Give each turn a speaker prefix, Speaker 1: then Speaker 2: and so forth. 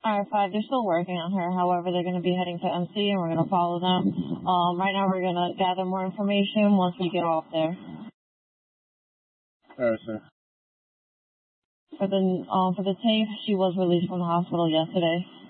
Speaker 1: 5, they're still working on her. However, they're going to be heading to MC, and we're going to follow them. Right now, we're going to gather more information once we get off there.
Speaker 2: All right, sir.
Speaker 1: For the tape, she was released from the hospital yesterday.